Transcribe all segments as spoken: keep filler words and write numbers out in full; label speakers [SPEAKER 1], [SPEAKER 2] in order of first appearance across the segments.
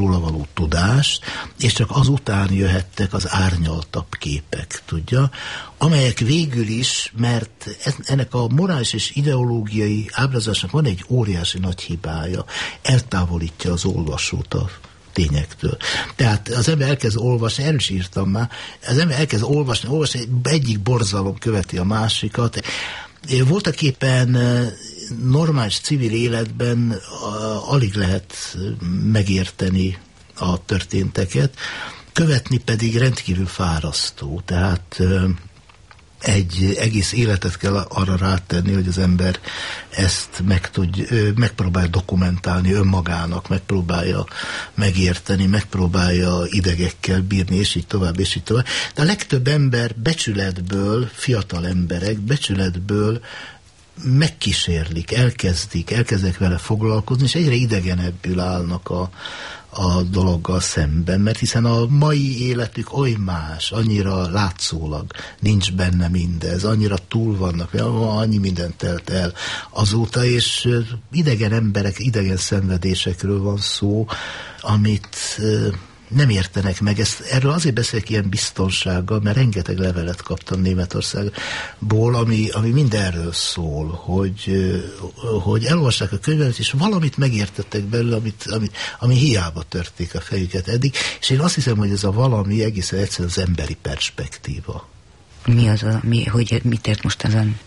[SPEAKER 1] róla való tudást, és csak azután jöhettek az árnyaltabb képek, tudja, amelyek végül is, mert ennek a morális és ideológiai ábrázolásnak van egy óriási nagy hibája, eltávolítja az olvasót a tényektől. Tehát az ember elkezd olvasni, erről is írtam már, az ember elkezd olvasni, olvasni, egyik borzalom követi a másikat. Voltak éppen normális civil életben alig lehet megérteni a történteket, követni pedig rendkívül fárasztó. Tehát egy egész életet kell arra rátenni, hogy az ember ezt meg tudj, megpróbálja dokumentálni önmagának, megpróbálja megérteni, megpróbálja idegekkel bírni, és így tovább, és így tovább. De a legtöbb ember becsületből, fiatal emberek becsületből megkísérlik, elkezdik, elkezdik vele foglalkozni, és egyre idegenebbül állnak a, a dologgal szemben, mert hiszen a mai életük oly más, annyira látszólag nincs benne mindez, annyira túl vannak, annyi mindent telt el azóta, és idegen emberek, idegen szenvedésekről van szó, amit nem értenek meg. Ezt, erről azért beszélek ilyen biztonsággal, mert rengeteg levelet kaptam Németországból, ami, ami mindenről szól, hogy, hogy elolvassák a könyvet, és valamit megértettek belőle, amit, amit, ami hiába törték a fejüket eddig, és én azt hiszem, hogy ez a valami egészen egyszerűen az emberi perspektíva.
[SPEAKER 2] Mi az a, mi, hogy mit ért most ezen?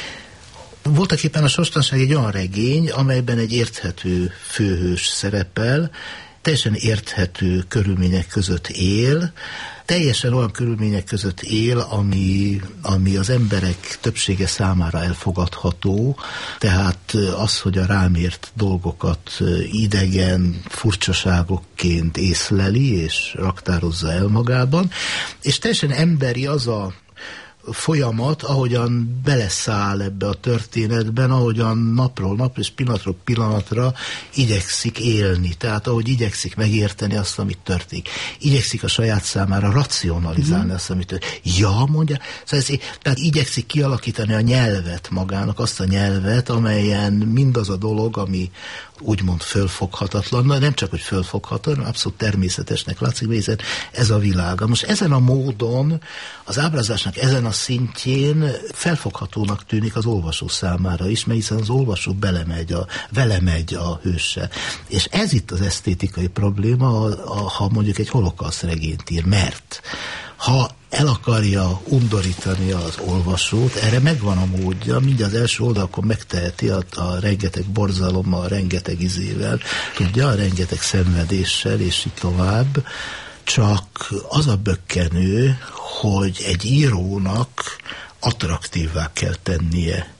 [SPEAKER 1] Voltak éppen a Sorstalanság egy olyan regény, amelyben egy érthető főhős szerepel, teljesen érthető körülmények között él, teljesen olyan körülmények között él, ami, ami az emberek többsége számára elfogadható, tehát az, hogy a rám ért dolgokat idegen furcsaságokként észleli és raktározza el magában, és teljesen emberi az a folyamat, ahogyan beleszáll ebbe a történetben, ahogyan napról napra és pillanatról pillanatra igyekszik élni, tehát ahogy igyekszik megérteni azt, amit történik. Igyekszik a saját számára racionalizálni mm. azt, amit történik. Ja, mondja, szóval ez, tehát igyekszik kialakítani a nyelvet magának, azt a nyelvet, amelyen mindaz a dolog, ami úgymond fölfoghatatlan, nem csak, hogy fölfoghatatlan, abszolút természetesnek látszik, hiszen ez a világa. Most ezen a módon, az ábrázásnak ezen a szintjén felfoghatónak tűnik az olvasó számára is, mert hiszen az olvasó belemegy, a, vele megy a hőse. És ez itt az esztétikai probléma, a, a, ha mondjuk egy holokauszt regényt ír, mert ha el akarja undorítani az olvasót, erre megvan a módja, mindjárt az első oldalakon megteheti a, a rengeteg borzalommal, a rengeteg izével, tudja, a rengeteg szenvedéssel, és így tovább. Csak az a bökkenő, hogy egy írónak attraktívvá kell tennie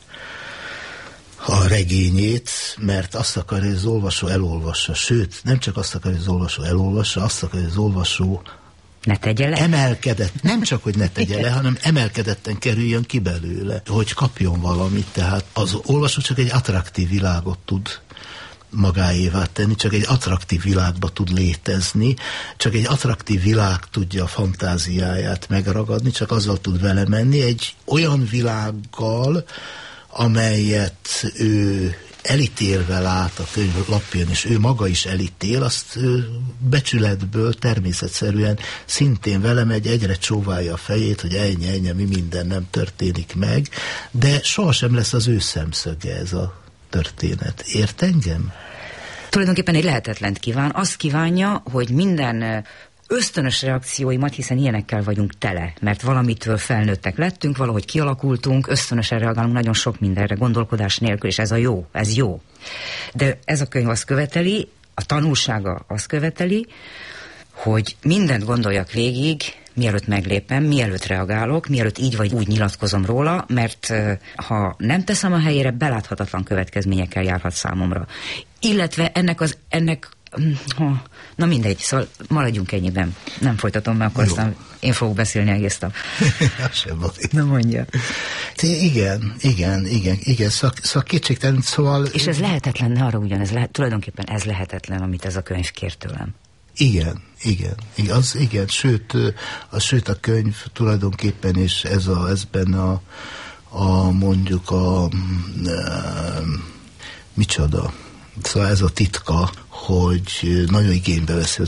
[SPEAKER 1] a regényét, mert azt akarja, hogy az olvasó elolvassa. Sőt, nem csak azt akarja, hogy az olvasó elolvassa, azt akarja, hogy az olvasó
[SPEAKER 2] ne tegye le?
[SPEAKER 1] Emelkedett, nem csak, hogy ne tegye le, hanem emelkedetten kerüljön ki belőle, hogy kapjon valamit. Tehát az olvasó csak egy attraktív világot tud magáévá tenni, csak egy attraktív világba tud létezni, csak egy attraktív világ tudja a fantáziáját megragadni, csak azzal tud vele menni, egy olyan világgal, amelyet ő elítélve lát a könyv lapján, és ő maga is elítél, azt becsületből természetszerűen szintén vele megy, egyre csóválja a fejét, hogy ennyi, ennyi, mi minden nem történik meg, de sohasem lesz az ő szemszöge ez a történet. Ért engem?
[SPEAKER 2] Tulajdonképpen egy lehetetlent kíván. Azt kívánja, hogy minden ösztönös reakcióimat, hiszen ilyenekkel vagyunk tele, mert valamitől felnőttek lettünk, valahogy kialakultunk, ösztönösen reagálunk nagyon sok mindenre, gondolkodás nélkül, és ez a jó, ez jó. De ez a könyv azt követeli, a tanulsága azt követeli, hogy mindent gondoljak végig, mielőtt meglépem, mielőtt reagálok, mielőtt így vagy úgy nyilatkozom róla, mert ha nem teszem a helyére, beláthatatlan következményekkel járhat számomra. Illetve ennek az, ennek na mindegy, szóval maradjunk ennyiben. Nem folytatom, mert akkor aztán én fogok beszélni egész nap. Na mondja.
[SPEAKER 1] Igen, igen, igen, igen, szóval, szóval kétségtelen, szóval...
[SPEAKER 2] És ez lehetetlen, ne arra ugyanez, lehet, tulajdonképpen ez lehetetlen, amit ez a könyv kér tőlem.
[SPEAKER 1] Igen, igen, igen, az, igen, sőt, a, sőt a könyv tulajdonképpen is ez a, ez benne a, a mondjuk a, a micsoda, szóval ez a titka, hogy nagyon igénybe veszi